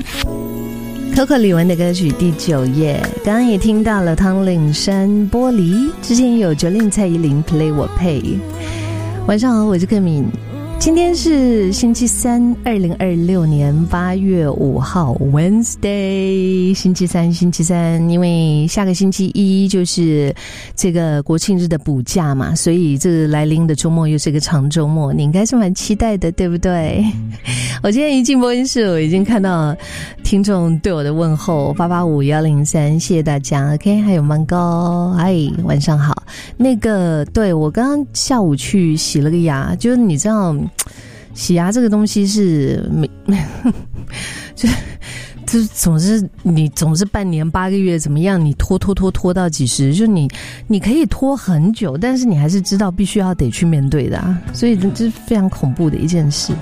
Coco 李玟的歌曲《第9页》，刚刚也听到了汤令山《玻璃》，之前有9令蔡依林 Play 我配。晚上好，我是克敏，今天是星期三，2026年8月5号 Wednesday， 星期三，因为下个星期一就是这个国庆日的补假嘛，所以这个来临的周末又是一个长周末，你应该是蛮期待的，对不对？我今天一进播音室，我已经看到听众对我的问候，885103，谢谢大家。OK， 还有曼高，嗨，晚上好。那个，对，我刚刚下午去洗了个牙，就是你知道，洗牙这个东西是就总是半年8个月怎么样？你拖到几时？就你可以拖很久，但是你还是知道必须要得去面对的啊，所以这是非常恐怖的一件事。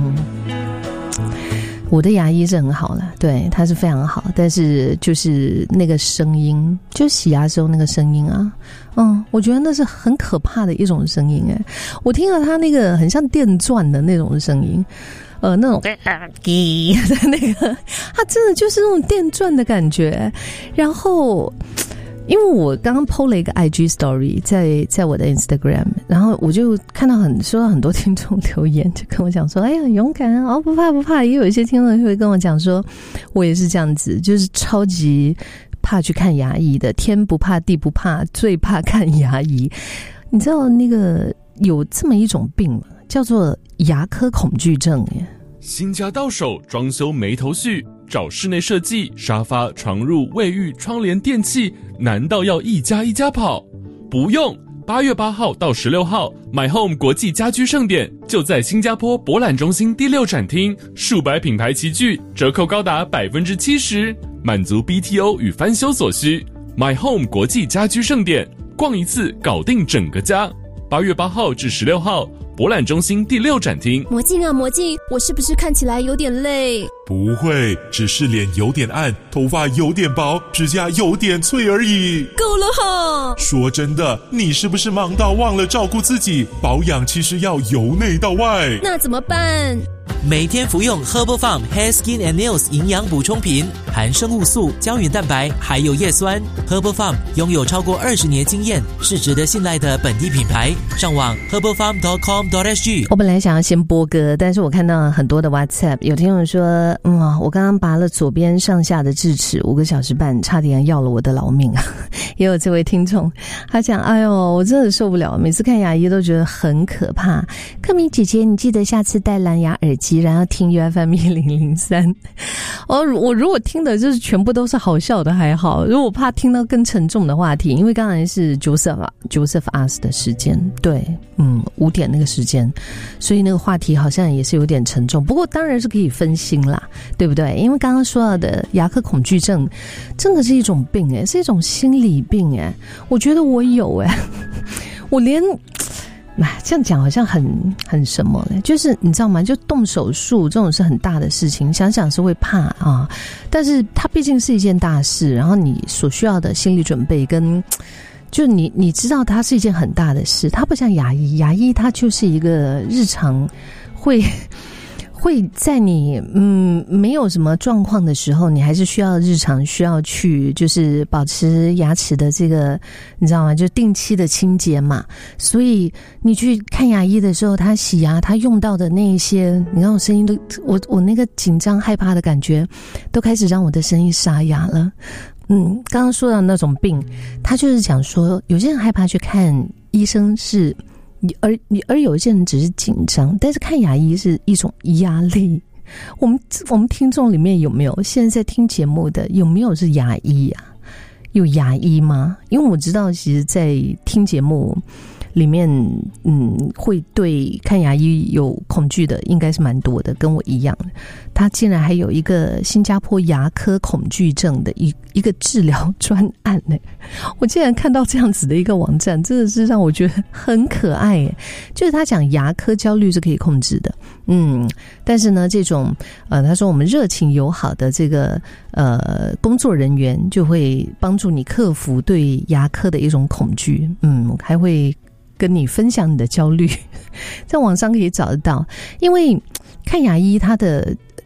我的牙医是很好啦，对，他是非常好，但是就是那个声音，就洗牙时候那个声音啊，我觉得那是很可怕的一种声音欸。我听了他那个很像电钻的那种声音，那种的那个，他真的就是那种电钻的感觉。然后因为我刚刚 po 了一个 IG story 在我的 Instagram， 然后我就看到收到很多听众留言，就跟我讲说，哎呀，勇敢啊，不怕。也有一些听众会跟我讲说，我也是这样子，就是超级怕去看牙医的，天不怕地不怕，最怕看牙医。你知道那个有这么一种病吗？叫做牙科恐惧症耶。 新家到手，装修没头绪，找室内设计，沙发、床褥、卫浴、窗帘、电器，难道要一家一家跑？不用，8月8号到16号 My Home 国际家居盛典就在新加坡博览中心第6展厅，数百品牌齐聚，折扣高达 70%， 满足 BTO 与翻修所需。My Home 国际家居盛典，逛一次搞定整个家。8月8号至16号博览中心第6展厅。 魔镜啊魔镜，我是不是看起来有点累？ 不会，只是脸有点暗，头发有点薄，指甲有点脆而已。 够了哈！ 说真的，你是不是忙到忘了照顾自己？保养其实要由内到外。 那怎么办？ 每天服用 Herbal Farm Hair Skin and Nails 营养补充品，含生物素、胶原蛋白还有叶酸。Herbal Farm 拥有超过20年经验，是值得信赖的本地品牌。上网 herbalfarm.com.sg。 我本来想要先播歌，但是我看到很多的 WhatsApp， 有听众说，我刚刚拔了左边上下的智齿5个小时半，差点要了我的老命啊！也有这位听众，他讲，哎呦，我真的受不了，每次看牙医都觉得很可怕。克敏姐姐，你记得下次戴蓝牙耳机，然后听 UFM1003。我如果听的就是全部都是好笑的还好，如果我怕听到更沉重的话题，因为刚才是 Joseph Us 的时间，对，5点那个时间，所以那个话题好像也是有点沉重，不过当然是可以分心啦，对不对？因为刚刚说到的牙科恐惧症真的是一种病耶，是一种心理病耶，我觉得我有耶，我连这样讲好像很什么嘞，就是你知道吗？就动手术这种是很大的事情，想想是会怕啊，但是它毕竟是一件大事，然后你所需要的心理准备跟就你知道它是一件很大的事，它不像牙医它就是一个日常会在你没有什么状况的时候，你还是日常需要去就是保持牙齿的这个你知道吗？就定期的清洁嘛。所以你去看牙医的时候，他洗牙他用到的那一些，你看我声音都我那个紧张害怕的感觉都开始让我的声音沙哑了。刚刚说到那种病，他就是讲说有些人害怕去看医生是而有一些人只是紧张，但是看牙医是一种压力。我们听众里面有没有现在在听节目的，有没有是牙医啊？有牙医吗？因为我知道其实在听节目里面会对看牙医有恐惧的应该是蛮多的，跟我一样。他竟然还有一个新加坡牙科恐惧症的一个治疗专案呢！我竟然看到这样子的一个网站，真的是让我觉得很可爱耶。就是他讲牙科焦虑是可以控制的，但是呢，这种他说我们热情友好的这个工作人员就会帮助你克服对牙科的一种恐惧，还会跟你分享你的焦虑，在网上可以找得到。因为看牙医他的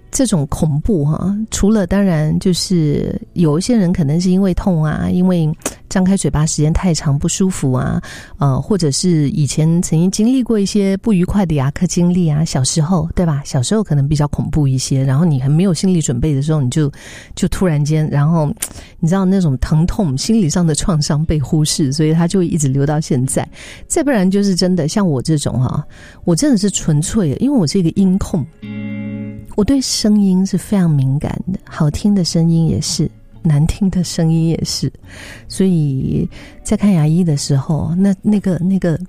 这种恐怖除了当然就是有一些人可能是因为痛啊，因为张开嘴巴时间太长不舒服啊，或者是以前曾经经历过一些不愉快的牙科经历啊，小时候对吧？小时候可能比较恐怖一些，然后你还没有心理准备的时候，你就突然间，然后你知道那种疼痛、心理上的创伤被忽视，所以它就一直留到现在。再不然就是真的像我这种我真的是纯粹的，因为我是一个音控。我对声音是非常敏感的，好听的声音也是，难听的声音也是，所以在看牙医的时候，那个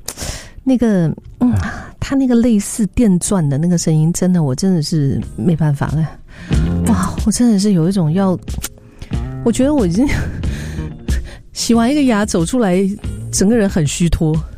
他那个类似电钻的那个声音，真的我真的是没办法了。哇，我真的是有一种我觉得我已经洗完一个牙走出来，整个人很虚脱。